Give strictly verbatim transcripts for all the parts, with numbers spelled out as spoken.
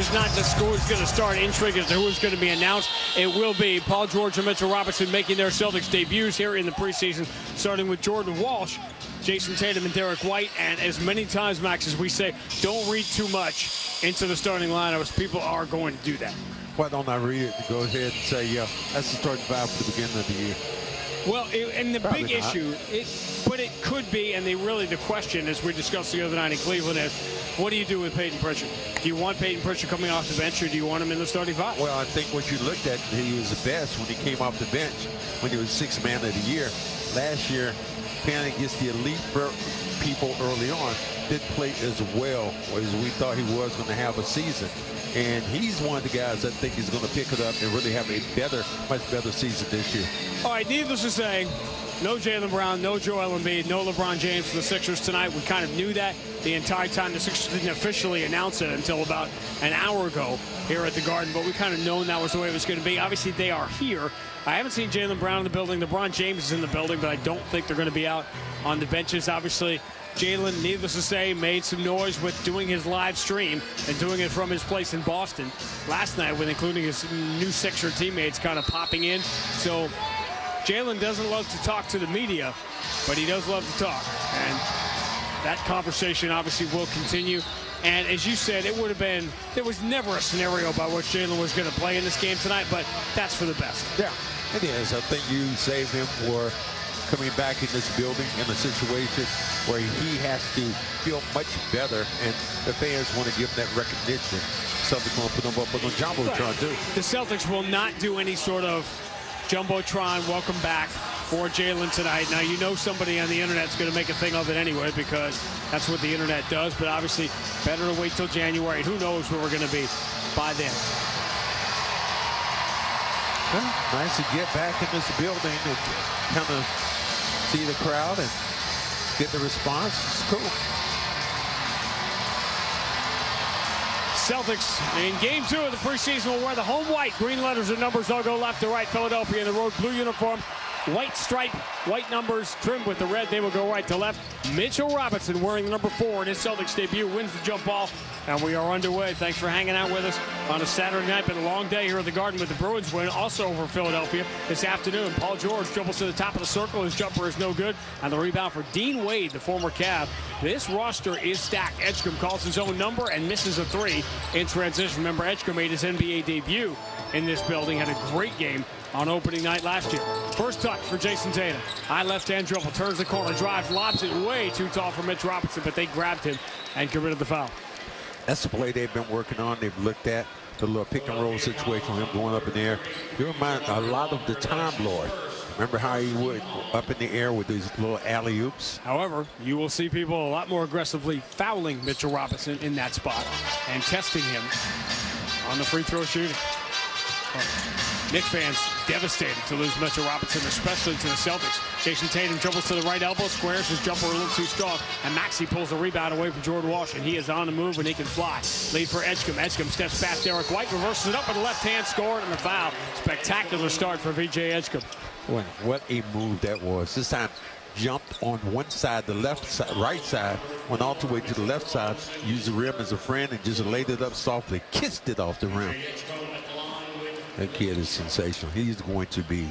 there's not the score's going to start intrigue as to who's going to be announced. It will be Paul George and Mitchell Robinson making their Celtics debuts here in the preseason, starting with Jordan Walsh, Jason Tatum, and Derek White. And as many times, Max, as we say, don't read too much into the starting lineups. People are going to do that. Why don't I read it? Go ahead and say, yeah, that's the starting five for the beginning of the year. Well, it, and the Probably big not. issue, it, but it could be, and they really, the question, as we discussed the other night in Cleveland, is what do you do with Peyton Pritchard? Do you want Peyton Pritchard coming off the bench, or do you want him in the starting five? Well, I think what you looked at, he was the best when he came off the bench, when he was sixth man of the year. Last year, playing against the elite people early on, didn't play as well as we thought he was going to have a season. And he's one of the guys that think he's going to pick it up and really have a better, much better season this year. All right, needless to say, no Jaylen Brown, no Joel Embiid, no LeBron James for the Sixers tonight. We kind of knew that the entire time. The Sixers didn't officially announce it until about an hour ago here at the Garden, but we kind of known that was the way it was going to be. Obviously, they are here. I haven't seen Jaylen Brown in the building. LeBron James is in the building, but I don't think they're going to be out on the benches. Obviously, Jaylen, needless to say, made some noise with doing his live stream and doing it from his place in Boston last night, with including his new Sixer teammates kind of popping in. So Jaylen doesn't love to talk to the media, but he does love to talk. And that conversation obviously will continue. And as you said, it would have been, there was never a scenario by which Jaylen was going to play in this game tonight, but that's for the best. Yeah, it is. I think you saved him for coming back in this building in a situation where he has to feel much better, and the fans want to give him that recognition. Celtics want to put him up on the Jumbotron, too. The Celtics will not do any sort of Jumbotron welcome back for Jaylen tonight. Now, you know somebody on the internet is going to make a thing of it anyway, because that's what the internet does, but obviously better to wait till January. Who knows where we're going to be by then. Well, nice to get back in this building and kind of see the crowd and get the response. It's cool. Celtics in game two of the preseason will wear the home white. Green letters and numbers all go left to right. Philadelphia in the road blue uniform. White stripe, white numbers trimmed with the red. They will go right to left. Mitchell Robinson wearing the number four in his Celtics debut wins the jump ball. And we are underway. Thanks for hanging out with us on a Saturday night. Been a long day here at the Garden with the Bruins win. Also over Philadelphia this afternoon. Paul George dribbles to the top of the circle. His jumper is no good. And the rebound for Dean Wade, the former Cav. This roster is stacked. Edgecombe calls his own number and misses a three in transition. Remember, Edgecombe made his N B A debut in this building. Had a great game on opening night last year. First touch for Jason Tatum. High left-hand dribble, turns the corner, drives, lobs it way too tall for Mitch Robinson, but they grabbed him and get rid of the foul. That's the play they've been working on. They've looked at the little pick and roll situation, him going up in the air. You remind a lot of the Time Lord. Remember how he would up in the air with these little alley-oops? However, you will see people a lot more aggressively fouling Mitchell Robinson in that spot and testing him on the free throw shooting. Knicks fans devastated to lose Mitchell Robinson, especially to the Celtics. Jason Tatum dribbles to the right elbow, squares his jumper a little too strong, and Maxey pulls the rebound away from Jordan Walsh, and he is on the move and he can fly. Lead for Edgecombe. Edgecombe steps past Derek White, reverses it up with the left hand, scored, and the foul. Spectacular start for V J Edgecombe. What, what a move that was. This time jumped on one side, the left side, right side, went all the way to the left side, used the rim as a friend, and just laid it up softly, kissed it off the rim. That kid is sensational. He's going to be.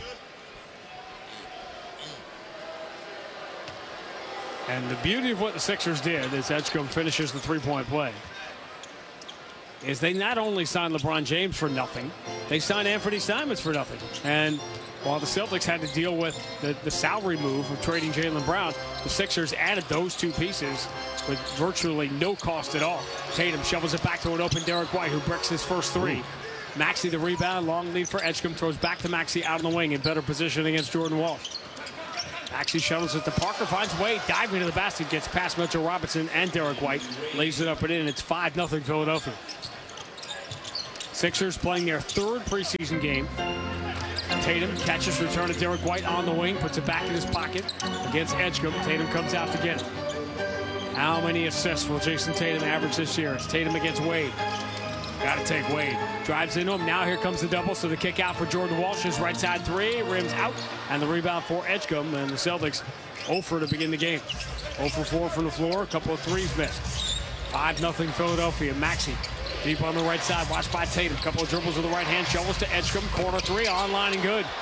And the beauty of what the Sixers did is Edgecombe finishes the three-point play. Is they not only signed LeBron James for nothing, they signed Anthony Simons for nothing. And while the Celtics had to deal with the, the salary move of trading Jaylen Brown, the Sixers added those two pieces with virtually no cost at all. Tatum shovels it back to an open Derek White, who bricks his first three. Ooh. Maxey the rebound, long lead for Edgecombe, throws back to Maxey out on the wing in better position against Jordan Walsh. Maxey shuttles it to Parker, finds Wade, diving to the basket, gets past Mitchell Robinson and Derek White, lays it up and in. It's five nothing Philadelphia. Sixers playing their third preseason game. Tatum catches return to Derek White on the wing, puts it back in his pocket against Edgecombe. Tatum comes out to get it. How many assists will Jason Tatum average this year? It's Tatum against Wade. Got to take Wade. Drives into him. Now here comes the double. So the kick out for Jordan Walsh. His right side three. Rims out. And the rebound for Edgecombe. And the Celtics oh for to begin the game. oh for four from the floor. A couple of threes missed. five nothing Philadelphia. Maxey Deep on the right side, watched by Tatum. Couple of dribbles with the right hand, shovels to Edgecombe. Corner three, online and good.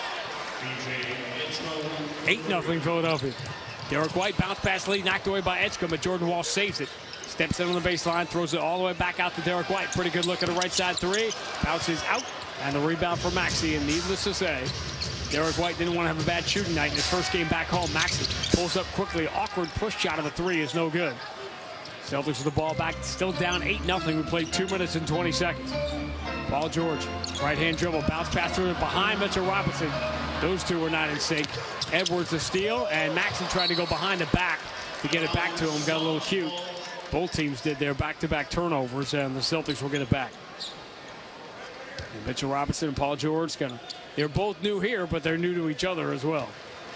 eight nothing Philadelphia. Derek White, bounce pass lead, knocked away by Edgecombe, but Jordan Walsh saves it. Steps in on the baseline, throws it all the way back out to Derek White. Pretty good look at the right side three. Bounces out, and the rebound for Maxey. And needless to say, Derek White didn't want to have a bad shooting night in his first game back home. Maxey pulls up quickly. Awkward push shot of the three is no good. Celtics with the ball back, still down eight nothing. We played two minutes and twenty seconds. Paul George, right-hand dribble, bounce pass through it behind Mitchell Robinson. Those two were not in sync. Edwards a steal, and Maxey tried to go behind the back to get it back to him. Got a little cute. Both teams did their back-to-back turnovers, and the Celtics will get it back. And Mitchell Robinson and Paul George, gonna, they're both new here, but they're new to each other as well.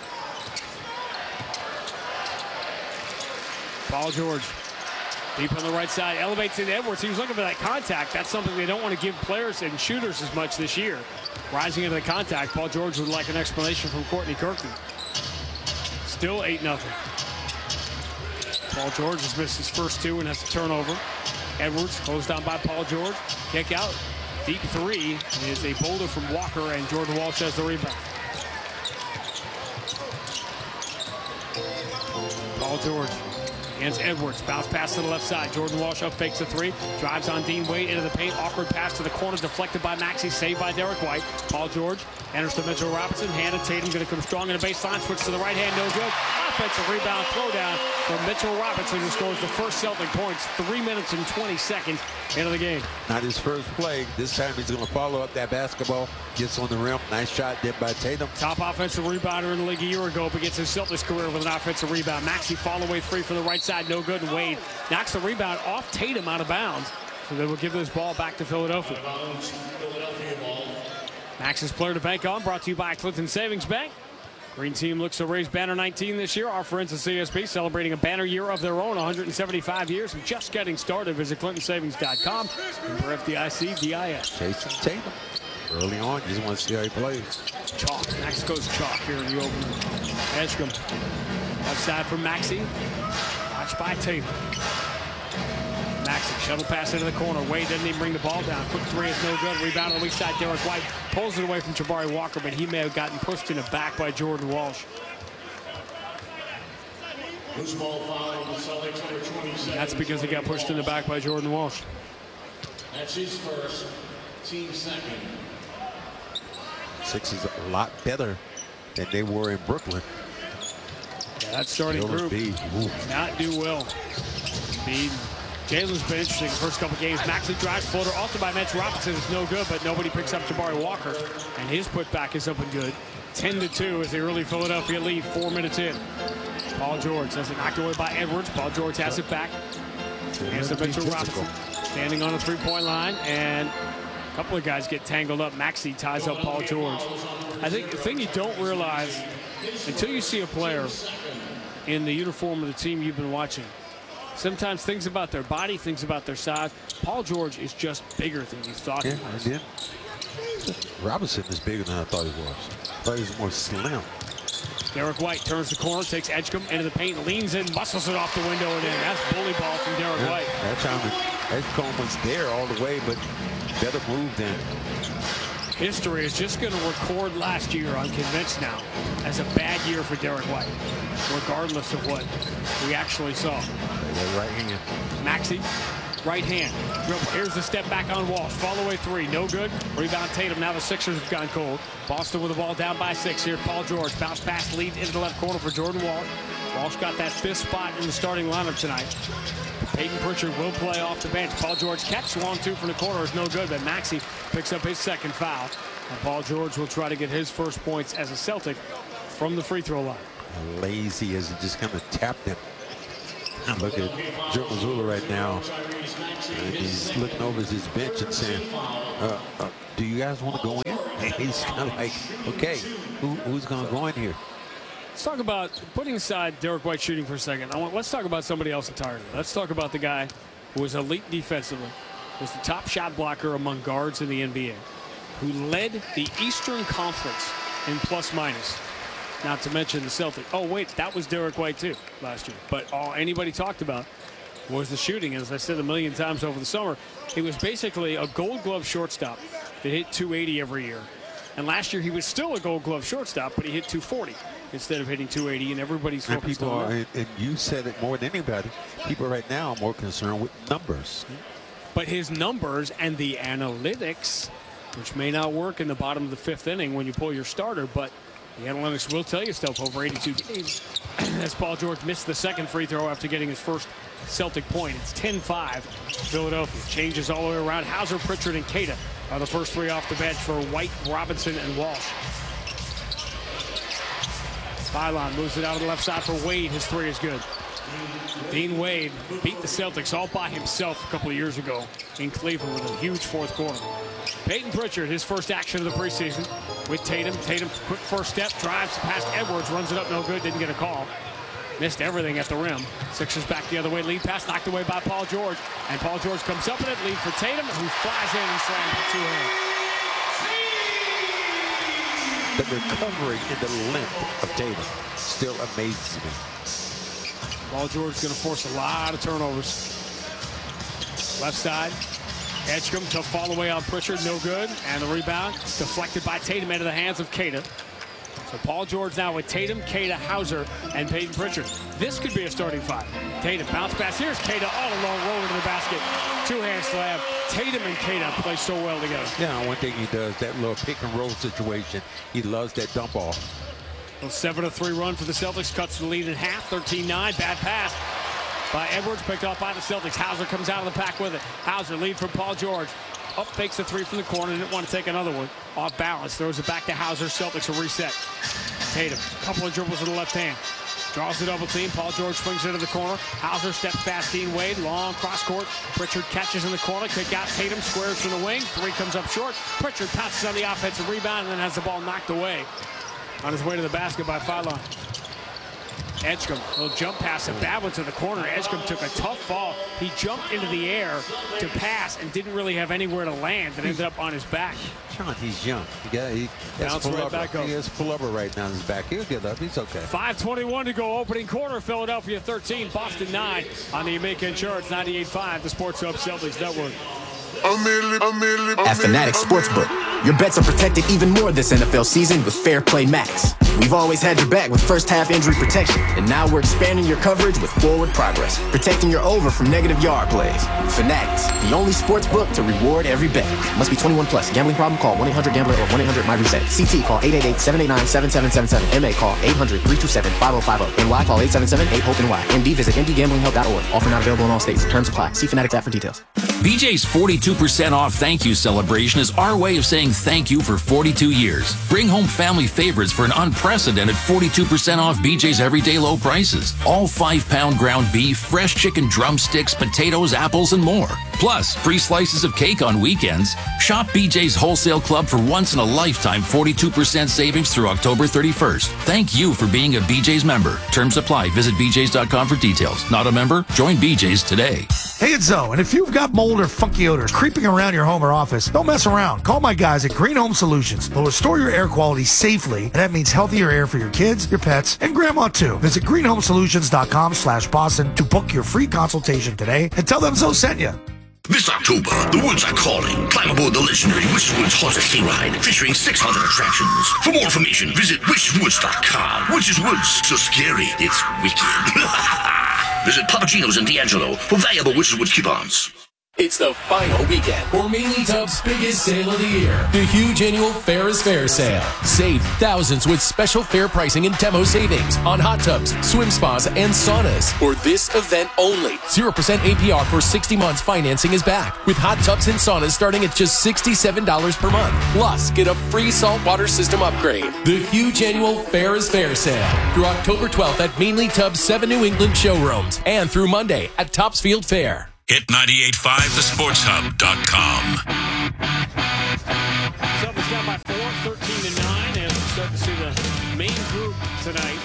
Paul George, deep on the right side, elevates into Edwards. He was looking for that contact. That's something they don't want to give players and shooters as much this year. Rising into the contact, Paul George would like an explanation from Courtney Kirkland. Still eight nothing. Paul George has missed his first two and has a turnover. Edwards closed down by Paul George. Kick out. Deep three is a boulder from Walker, and Jordan Walsh has the rebound. Paul George against Edwards. Bounce pass to the left side. Jordan Walsh up fakes a three. Drives on Dean Wade into the paint. Awkward pass to the corner. Deflected by Maxey. Saved by Derek White. Paul George enters to Mitchell Robinson. Handed Tatum. Going to come strong in the baseline. Switch to the right hand. No good. Offensive rebound. Throwdown from Mitchell Robinson, who scores the first Celtic points. Three minutes and twenty seconds into the game. Not his first play. This time he's going to follow up that basketball. Gets on the rim. Nice shot there by Tatum. Top offensive rebounder in the league a year ago, begins his Celtics career with an offensive rebound. Maxey fall away three from the right side. No good. And Wade knocks the rebound off Tatum out of bounds. So they will give this ball back to Philadelphia. Max's player to bank on, brought to you by Clinton Savings Bank. Green team looks to raise banner nineteen this year. Our friends at C S B celebrating a banner year of their own, one hundred seventy-five years, and just getting started. Visit clinton savings dot com. Member F D I C, D I S. Jason Tatum. Early on, you just want to see how he plays. Chalk. Max goes chalk here in the opener. Edgecombe. Left side for Maxey. Watched by Tatum. Maxey, shuttle pass into the corner. Wade doesn't even bring the ball down. Quick three is no good. Rebound on the weak side. Derek White pulls it away from Jabari Walker, but he may have gotten pushed in the back by Jordan Walsh. That's because he got pushed in the back by Jordan Walsh. That's his first, team second. Six is a lot better than they were in Brooklyn. Yeah, that starting group does not do well. Embiid, Jalen's been interesting the first couple games. Maxey drives floater also by Mitch Robinson is no good, but nobody picks up Jabari Walker, and his putback is up and good. ten to two is the early Philadelphia lead, four minutes in. Paul George has it knocked away by Edwards. Paul George has it back. Here's the Mitchell Robinson standing on the three-point line, and a couple of guys get tangled up. Maxey ties up Paul George. I think the thing you don't realize until you see a player in the uniform of the team you've been watching, sometimes things about their body, things about their size. Paul George is just bigger than you thought he Yeah, was. I did. Robinson is bigger than I thought he was. I thought he was more slim. Derek White turns the corner, takes Edgecombe into the paint, leans in, muscles it off the window and in. That's bully ball from Derek Yeah, White. that time Edgecombe was there all the way, but better move than. History is just going to record last year, I'm convinced now, as a bad year for Derek White, regardless of what we actually saw. That right hand. Maxey, right hand. Dribble. Here's the step back on Walsh. Fall away three. No good. Rebound Tatum. Now the Sixers have gone cold. Boston with the ball down by six here. Paul George. Bounce pass lead into the left corner for Jordan Walsh. Walsh got that fifth spot in the starting lineup tonight. Peyton Pritchard will play off the bench. Paul George catch long two from the corner is no good, but Maxey picks up his second foul. And Paul George will try to get his first points as a Celtic from the free throw line. Lazy as he just kind of tapped him. Look at Joe Mazzulla right now. And he's looking over his bench and saying, uh, uh, do you guys want to go in? And he's kind of like, okay, who, who's going to go in here? Let's talk about, putting aside Derek White shooting for a second, I want, let's talk about somebody else entirely. Let's talk about the guy who was elite defensively, was the top shot blocker among guards in the N B A, who led the Eastern Conference in plus minus. Not to mention the Celtics. Oh, wait, that was Derek White, too, last year. But all anybody talked about was the shooting. As I said a million times over the summer, he was basically a Gold Glove shortstop that hit two eighty every year. And last year he was still a Gold Glove shortstop, but he hit two forty instead of hitting two eighty, and everybody's and focused people on are, that. and you said it more than anybody. People right now are more concerned with numbers. But his numbers and the analytics, which may not work in the bottom of the fifth inning when you pull your starter, but the analytics will tell you stuff over eighty-two games. As Paul George missed the second free throw after getting his first Celtic point. It's ten five Philadelphia. Changes all the way around. Hauser, Pritchard, and Queta are the first three off the bench for White, Robinson, and Walsh. Philon moves it out on the left side for Wade. His three is good. Dean Wade beat the Celtics all by himself a couple of years ago in Cleveland with a huge fourth quarter. Peyton Pritchard, his first action of the preseason with Tatum. Tatum, quick first step, drives past Edwards, runs it up, no good, didn't get a call. Missed everything at the rim. Sixers back the other way, lead pass knocked away by Paul George. And Paul George comes up in it, lead for Tatum, who flies in and slams for two hands. The recovery and the length of Tatum still amazes me. Paul George is going to force a lot of turnovers. Left side. Edgecombe, tough fall away on Pritchard, no good. And the rebound deflected by Tatum into the hands of Queta. So Paul George now with Tatum, Queta, Hauser, and Peyton Pritchard. This could be a starting five. Tatum, bounce pass. Here's Queta all alone, rolling to the basket. Two-hand slam. Tatum and Queta play so well together. Yeah, one thing he does, that little pick and roll situation, he loves that dump off. A seven to three run for the Celtics, cuts the lead in half, thirteen nine. Bad pass by Edwards, picked off by the Celtics. Hauser comes out of the pack with it. Hauser lead from Paul George. Up, fakes the three from the corner, didn't want to take another one. Off balance, throws it back to Hauser. Celtics will reset. Tatum, couple of dribbles with the left hand. Draws the double team. Paul George swings into the corner. Hauser steps past Dean Wade. Long cross court. Pritchard catches in the corner. Kick out Tatum. Squares from the wing. Three comes up short. Pritchard pounces on the offensive rebound and then has the ball knocked away on his way to the basket by Philon. Edgecombe, little jump pass, a bad one to the corner. Edgecombe took a tough fall. He jumped into the air to pass and didn't really have anywhere to land and ended up on his back. Sean, he's young. He got he has Bounce right back up. He has flubber right now on his back. He'll get up. He's okay. five twenty-one to go, opening quarter. Philadelphia thirteen, Boston nine on the Jamaica Insurance ninety-eight point five, the Sports Hub Celtics Network. At Fanatics Sportsbook, your bets are protected even more this N F L season with Fair Play Max. We've always had your back with first half injury protection, and now we're expanding your coverage with Forward Progress, protecting your over from negative yard plays. Fanatics, the only sports book to reward every bet. Must be twenty-one plus. Gambling problem? Call one eight hundred gambler or one eight hundred my reset. C T call eight eight eight, seven eight nine, seven seven seven seven. M A call eight hundred, three two seven, five oh five oh. N Y call eight seven seven, eight hope N Y. M D visit m d gambling help dot org. Offer not available in all states. Terms apply. See Fanatics app for details. B J's forty-two percent off thank you celebration is our way of saying thank you for forty-two years. Bring home family favorites for an unprecedented forty-two percent off B J's everyday low prices. All five pound ground beef, fresh chicken drumsticks, potatoes, apples, and more. Plus, free slices of cake on weekends. Shop B J's Wholesale Club for once in a lifetime forty-two percent savings through October thirty-first. Thank you for being a B J's member. Terms apply. Visit b j's dot com for details. Not a member? Join B J's today. Hey, it's Zoe, and if you've got mold or funky odors creeping around your home or office, don't mess around. Call my guys at Green Home Solutions. They'll restore your air quality safely, and that means healthier air for your kids, your pets, and grandma too. Visit green home solutions dot com slash Boston to book your free consultation today and tell them Zoe sent you. This October, the woods are calling. Climb aboard the legendary Witch's Woods Haunted Sleigh Ride, featuring six hundred attractions. For more information, visit witches woods dot com. Witch's Woods, so scary, it's wicked. Visit Papagino's and D'Angelo for valuable Witch's Woods coupons. It's the final weekend for Mainly Tub's biggest sale of the year, the huge annual Fair is Fair sale. Save thousands with special fair pricing and demo savings on hot tubs, swim spas, and saunas. For this event only, zero percent A P R for sixty months financing is back, with hot tubs and saunas starting at just sixty-seven dollars per month. Plus, get a free saltwater system upgrade. The huge annual Fair is Fair sale through October twelfth at Mainly Tub's seven New England showrooms and through Monday at Topsfield Fair. Hit ninety-eight point five the sports hub dot com. Celtics down by four, thirteen to nine, as we start to see the main group tonight.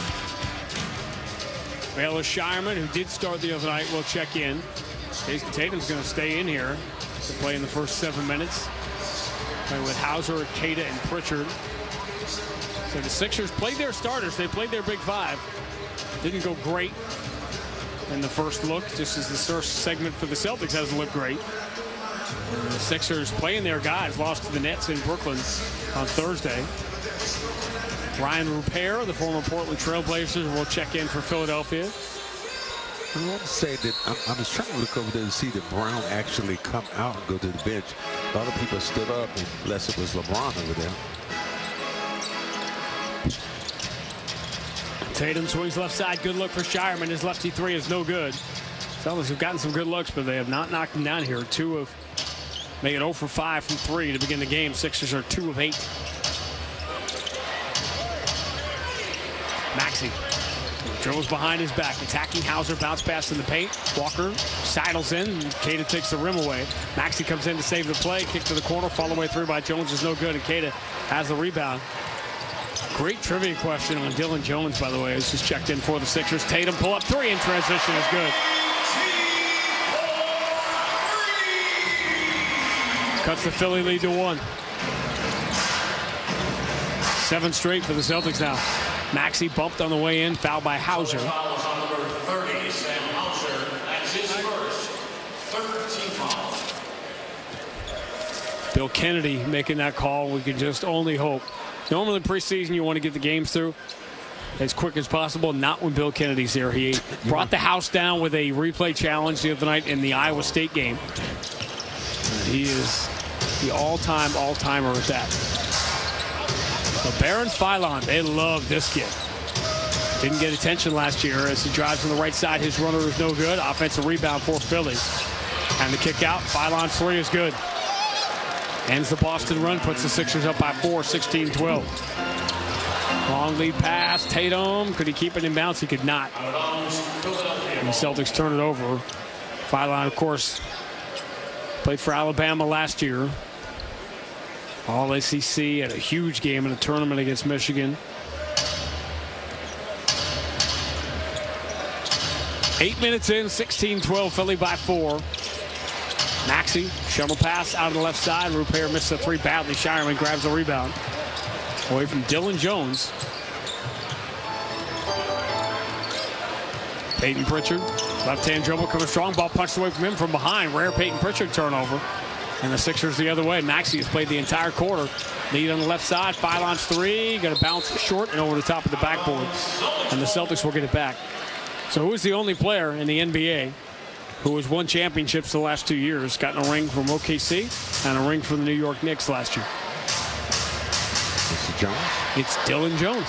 Baylor Shireman, who did start the other night, will check in. Jason Tatum's going to stay in here to play in the first seven minutes. Playing with Hauser, Queta, and Pritchard. So the Sixers played their starters. They played their big five. Didn't go great. in the first look, just as the first segment for the Celtics hasn't looked great. The Sixers playing their guys, lost to the Nets in Brooklyn on Thursday. Ryan Rupert, the former Portland Trailblazers, will check in for Philadelphia. I want to say that I, I was trying to look over there to see that Brown actually come out and go to the bench. A lot of people stood up unless it was LeBron over there. Tatum swings left side. Good look for Shireman. His lefty three is no good. Celtics have gotten some good looks, but they have not knocked him down here. Two of making zero for five from three to begin the game. Sixers are two of eight. Maxey dribbles behind his back, attacking Hauser, bounce pass in the paint. Walker sidles in, and Queta takes the rim away. Maxey comes in to save the play, kick to the corner, fall away through by Jones is no good, and Queta has the rebound. Great trivia question on Dylan Jones, by the way. It's just checked in for the Sixers. Tatum pull up three in transition is good. Cuts the Philly lead to one. Seven straight for the Celtics now. Maxey bumped on the way in, fouled by Hauser. Fouls on number thirty, Sam Hauser. That's his first. thirteen fouls. Bill Kennedy making that call. We can just only hope. Normally in preseason, you want to get the games through as quick as possible. Not when Bill Kennedy's there. He brought the house down with a replay challenge the other night in the Iowa State game. He is the all-time, all-timer at that. But Baron Philon, they love this kid. Didn't get attention last year as he drives on the right side. His runner is no good. Offensive rebound for Philly. And the kick out. Philon three is good. Ends the Boston run, puts the Sixers up by four, sixteen twelve. Long lead pass. Tatum, could he keep it in bounds? He could not. And the Celtics turn it over. Philon, of course, played for Alabama last year. All S E C, had a huge game in a tournament against Michigan. Eight minutes in, sixteen twelve, Philly by four. Maxey, shovel pass out of the left side. Rupert missed the three badly. Shireman grabs the rebound. Away from Dylan Jones. Peyton Pritchard, left-hand dribble coming strong. Ball punched away from him from behind. Rare Peyton Pritchard turnover. And the Sixers the other way. Maxey has played the entire quarter. Lead on the left side. Philon's three. Going to bounce short and over the top of the backboard. And the Celtics will get it back. So who is the only player in the N B A who has won championships the last two years? Gotten a ring from O K C and a ring from the New York Knicks last year. Mister Jones? It's Dylan Jones.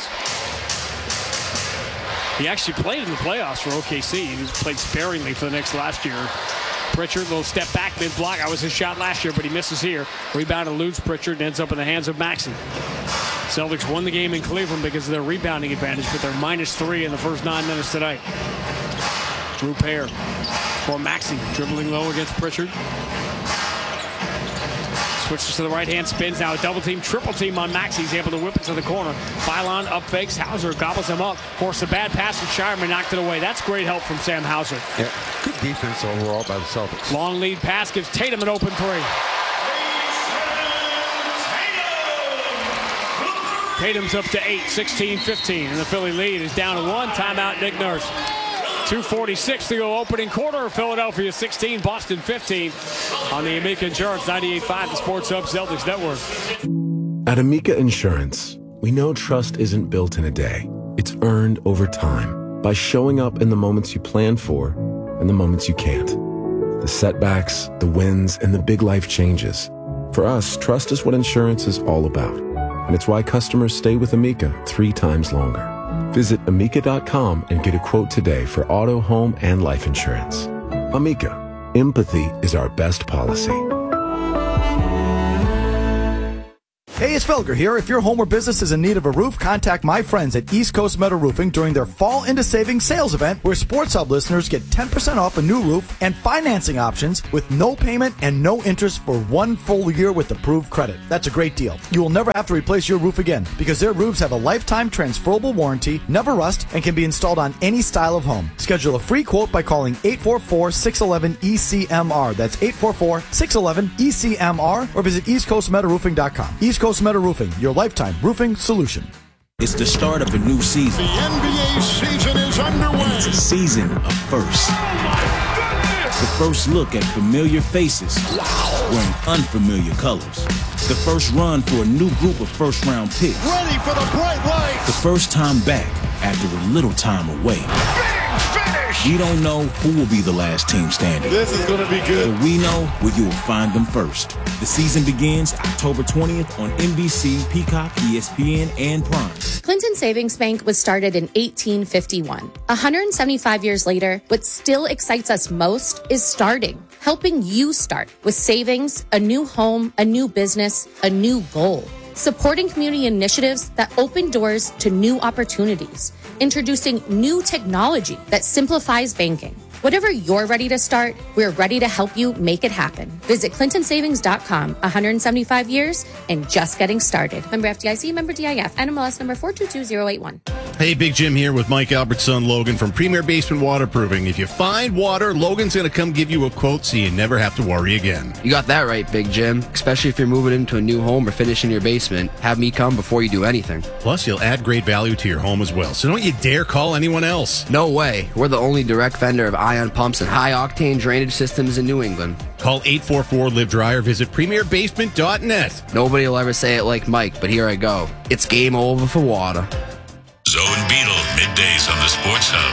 He actually played in the playoffs for O K C. He played sparingly for the Knicks last year. Pritchard, little step back, mid-block. That was his shot last year, but he misses here. Rebound eludes Pritchard and ends up in the hands of Maxey. Celtics won the game in Cleveland because of their rebounding advantage, but they're minus three in the first nine minutes tonight. Rupert for Maxey, dribbling low against Pritchard. Switches to the right hand, spins now a double team, triple team on Maxey. He's able to whip it to the corner. Philon up fakes, Hauser gobbles him up. Forced a bad pass from Shireman, knocked it away. That's great help from Sam Hauser. Yeah, good defense overall by the Celtics. Long lead pass gives Tatum an open three. Tatum's up to eight, sixteen fifteen, and the Philly lead is down to one. Timeout, Nick Nurse. two forty-six to go opening quarter. Philadelphia sixteen, Boston fifteen on the Amica Insurance ninety-eight point five, the Sports Hub Celtics Network. At Amica Insurance, we know trust isn't built in a day. It's earned over time by showing up in the moments you plan for and the moments you can't. The setbacks, the wins, and the big life changes. For us, trust is what insurance is all about. And it's why customers stay with Amica three times longer. Visit amica dot com and get a quote today for auto, home, and life insurance. Amica, empathy is our best policy. Hey, it's Felger here. If your home or business is in need of a roof, contact my friends at East Coast Metal Roofing during their Fall into Savings sales event, where Sports Hub listeners get ten percent off a new roof and financing options with no payment and no interest for one full year with approved credit. That's a great deal. You will never have to replace your roof again because their roofs have a lifetime transferable warranty, never rust, and can be installed on any style of home. Schedule a free quote by calling eight four four, six one one, E C M R. That's eight four four, six one one, E C M R or visit east coast metal roofing dot com. East Coast Metal Roofing, your lifetime roofing solution. It's the start of a new season. The N B A season is underway. And it's a season of firsts. The first look at familiar faces wearing unfamiliar colors. The first run for a new group of first-round picks. Ready for the bright lights. The first time back after a little time away. Big finish. We don't know who will be the last team standing. This is going to be good. But we know where you will find them first. The season begins October twentieth on N B C, Peacock, E S P N, and Prime. Clinton Savings Bank was started in eighteen fifty-one. one hundred seventy-five years later, what still excites us most is starting. Helping you start with savings, a new home, a new business, a new goal. Supporting community initiatives that open doors to new opportunities. Introducing new technology that simplifies banking. Whatever you're ready to start, we're ready to help you make it happen. Visit clinton savings dot com. one hundred seventy-five years and just getting started. Member F D I C, member D I F, N M L S number four two two zero eight one. Hey, Big Jim here with Mike Albert's son, Logan, from Premier Basement Waterproofing. If you find water, Logan's going to come give you a quote so you never have to worry again. You got that right, Big Jim. Especially if you're moving into a new home or finishing your basement. Have me come before you do anything. Plus, you'll add great value to your home as well. So don't you dare call anyone else. No way. We're the only direct vendor of ion pumps and high-octane drainage systems in New England. Call eight four four, live dry or visit premier basement dot net. Nobody will ever say it like Mike, but here I go. It's game over for water. Zoe and Beetle, middays on the Sports Hub.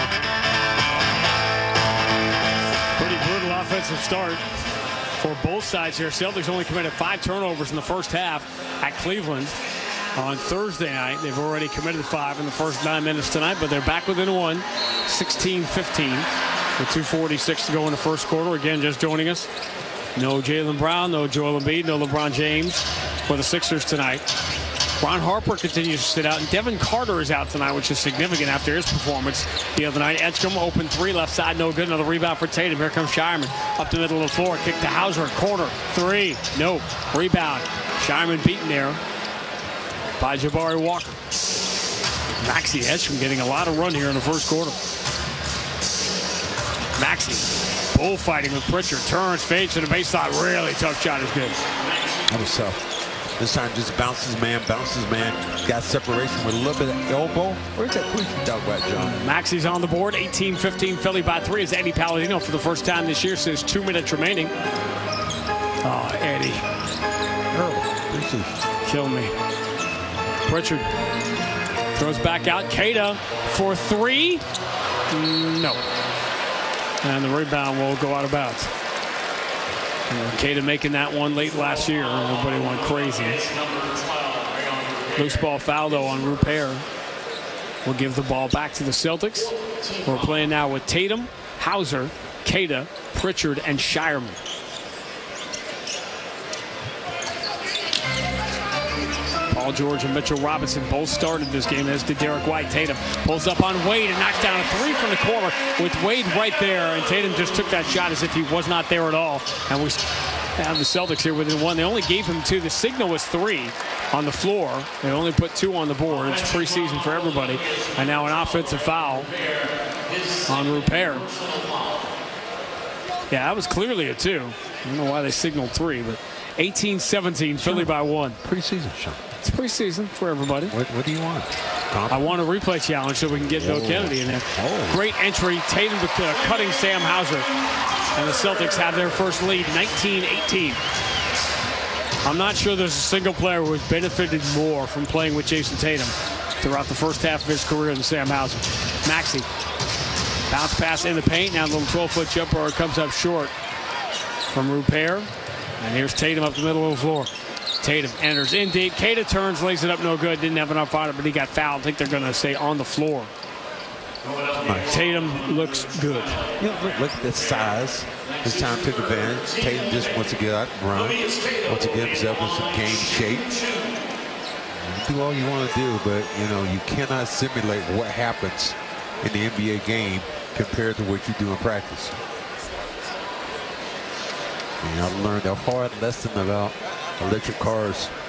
Pretty brutal offensive start for both sides here. Celtics only committed five turnovers in the first half at Cleveland on Thursday night. They've already committed five in the first nine minutes tonight, but they're back within one, sixteen fifteen. With two forty-six to go in the first quarter. Again, just joining us, no Jaylen Brown, no Joel Embiid, no LeBron James for the Sixers tonight. Ron Harper continues to sit out, and Devin Carter is out tonight, which is significant after his performance the other night. Edgecombe open three, left side, no good. Another rebound for Tatum. Here comes Shireman up the middle of the floor. Kick to Hauser, corner, three, no. Rebound. Shireman beaten there by Jabari Walker. Maxey Edgecombe getting a lot of run here in the first quarter. Maxey bullfighting with Pritchard. Turns, fades to the baseline. Really tough shot is good. That was tough. This time just bounces man, bounces man. Got separation with a little bit of elbow. Where's that push you talk about, John? Maxey's on the board. eighteen fifteen. Philly by three as Eddie Palladino for the first time this year says two minutes remaining. Oh, Eddie. Oh, kill me. Pritchard throws back out. Queta for three. No. And the rebound will go out of bounds. Queta making that one late last year. Everybody went crazy. Loose ball foul, though, on Rupert. We'll give the ball back to the Celtics. We're playing now with Tatum, Hauser, Queta, Pritchard, and Shireman. Paul George and Mitchell Robinson both started this game, as did Derek White. Tatum pulls up on Wade and knocks down a three from the corner with Wade right there, and Tatum just took that shot as if he was not there at all. And we have the Celtics here within one. They only gave him two. The signal was three on the floor. They only put two on the board. It's preseason for everybody. And now an offensive foul on Rupert. Yeah, that was clearly a two. I don't know why they signaled three, but eighteen seventeen, Philly by one. Preseason, Sean. It's preseason for everybody. What, what do you want? I want a replay challenge so we can get Bill oh. Kennedy in there. Oh. Great entry. Tatum uh, cutting Sam Hauser. And the Celtics have their first lead, nineteen eighteen. I'm not sure there's a single player who has benefited more from playing with Jason Tatum throughout the first half of his career than Sam Hauser. Maxey. Bounce pass in the paint. Now a little twelve-foot jumper comes up short from Rupert. And here's Tatum up the middle of the floor. Tatum enters in deep. Queta turns, lays it up, no good. Didn't have enough on it, but he got fouled. I think they're going to stay on the floor. Nice. Tatum looks good. You know, look, look at the size. His time took advantage. Tatum just wants to get out and run. Wants to get himself in some game shape. Do all you want to do, but you know you cannot simulate what happens in the N B A game compared to what you do in practice. And I learned a hard lesson about electric cars